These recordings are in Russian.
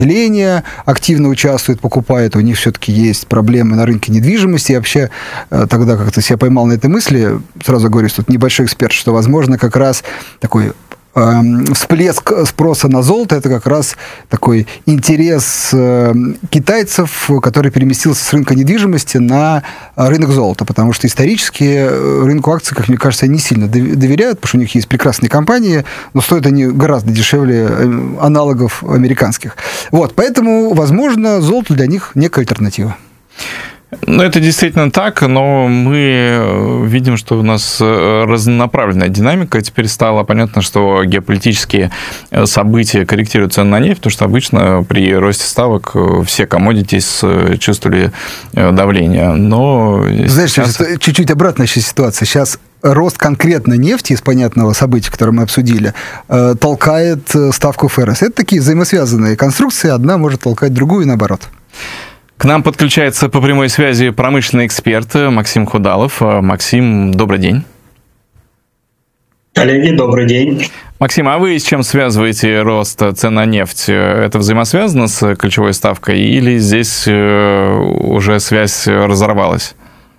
население активно участвует, покупает, у них все-таки есть проблемы на рынке недвижимости. И вообще, тогда как-то себя поймал на этой мысли, сразу говорю, что тут небольшой эксперт, что, возможно, как раз такой всплеск спроса на золото – это как раз такой интерес китайцев, который переместился с рынка недвижимости на рынок золота, потому что исторически рынку акций, как мне кажется, не сильно доверяют, потому что у них есть прекрасные компании, но стоят они гораздо дешевле аналогов американских. Вот, поэтому, возможно, золото для них некая альтернатива. Ну, это действительно так, но мы видим, что у нас разнонаправленная динамика. Теперь стало понятно, что геополитические события корректируют цены на нефть, потому что обычно при росте ставок все commodities чувствовали давление. Но знаешь, сейчас... чуть-чуть обратная сейчас ситуация. Сейчас рост конкретно нефти из понятного события, которое мы обсудили, толкает ставку ФРС. Это такие взаимосвязанные конструкции. Одна может толкать другую и наоборот. К нам подключается по прямой связи промышленный эксперт Максим Худалов. Максим, добрый день. Коллеги, добрый день. Максим, а вы с чем связываете рост цен на нефть? Это взаимосвязано с ключевой ставкой или здесь уже связь разорвалась?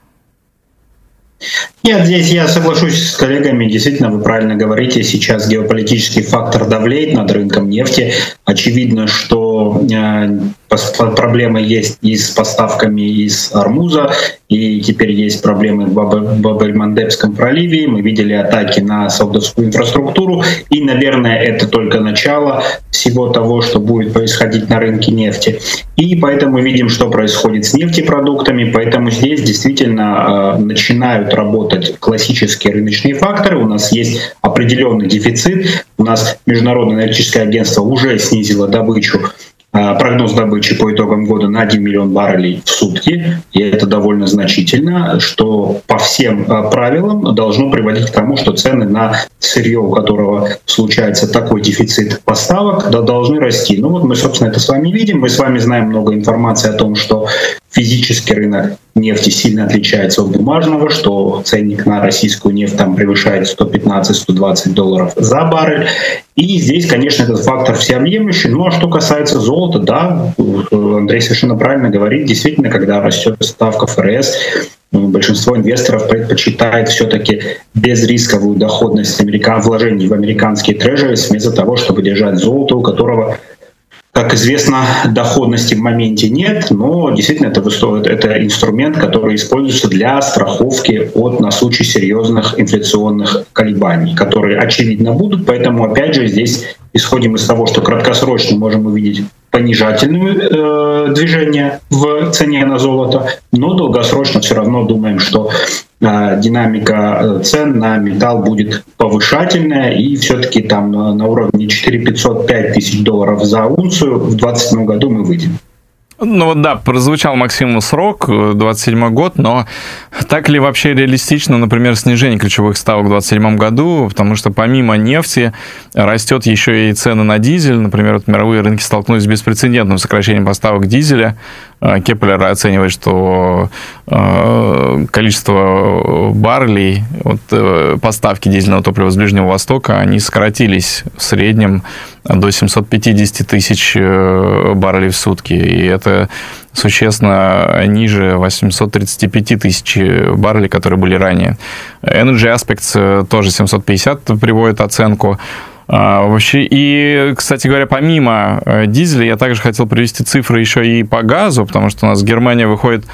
Нет, здесь я соглашусь с коллегами. Действительно, вы правильно говорите, сейчас геополитический фактор давлеет над рынком нефти. Очевидно, что проблемы есть и с поставками из Ормуза, и теперь есть проблемы в Баб-эль-Мандебском проливе. Мы видели атаки на саудовскую инфраструктуру, и, наверное, это только начало всего того, что будет происходить на рынке нефти. И поэтому видим, что происходит с нефтепродуктами, поэтому здесь действительно начинают работать классические рыночные факторы. У нас есть определенный дефицит. У нас Международное энергетическое агентство уже снизило добычу, прогноз добычи по итогам года на 1 миллион баррелей в сутки, и это довольно значительно, что по всем правилам должно приводить к тому, что цены на сырье, у которого случается такой дефицит поставок, должны расти. Ну вот мы, собственно, это с вами видим. Мы с вами знаем много информации о том, что физический рынок нефти сильно отличается от бумажного, что ценник на российскую нефть там превышает $115-120 за баррель. И здесь, конечно, этот фактор всеобъемлющий. Ну а что касается золота, да, Андрей совершенно правильно говорит, действительно, когда растет ставка ФРС, большинство инвесторов предпочитает все-таки безрисковую доходность вложений в американские трежерис вместо того, чтобы держать золото, у которого, как известно, доходности в моменте нет, но действительно это инструмент, который используется для страховки на случай серьезных инфляционных колебаний, которые очевидно будут. Поэтому, опять же, здесь исходим из того, что краткосрочно можем увидеть понижательное движение в цене на золото, но долгосрочно все равно думаем, что динамика цен на металл будет повышательная, и все-таки там на уровне 4500-5000 долларов за унцию в 2027 году мы выйдем. Ну вот да, прозвучал, Максим, срок, 27 год, но так ли вообще реалистично, например, снижение ключевых ставок в 2027 году, потому что помимо нефти растет еще и цены на дизель, например, вот мировые рынки столкнулись с беспрецедентным сокращением поставок дизеля. Кеплер оценивает, что количество баррелей, поставки дизельного топлива с Ближнего Востока, они сократились в среднем до 750 тысяч баррелей в сутки, и это существенно ниже 835 тысяч баррелей, которые были ранее. Energy Aspects тоже 750 приводит оценку. Вообще, и, кстати говоря, помимо дизеля, я также хотел привести цифры еще и по газу, потому что у нас Германия выходит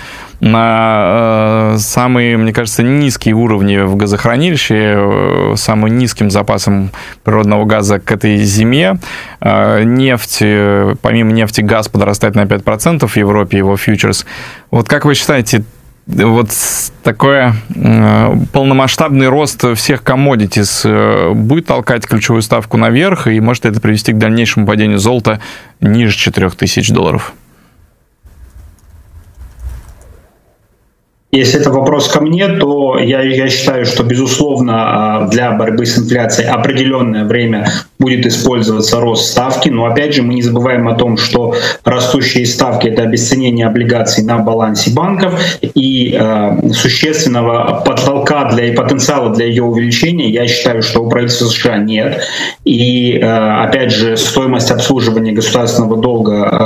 на самые, мне кажется, низкие уровни в газохранилище, самым низким запасом природного газа к этой зиме. Нефть, помимо нефти, газ подрастает на 5% в Европе, его фьючерс. Вот как вы считаете, вот такой полномасштабный рост всех commodities будет толкать ключевую ставку наверх, и может это привести к дальнейшему падению золота ниже $4000? Если это вопрос ко мне, то я считаю, что, безусловно, для борьбы с инфляцией определенное время будет использоваться рост ставки. Но, опять же, мы не забываем о том, что растущие ставки — это обесценение облигаций на балансе банков, и существенного потолка и потенциала для ее увеличения, я считаю, что у правительства США нет. И, опять же, стоимость обслуживания государственного долга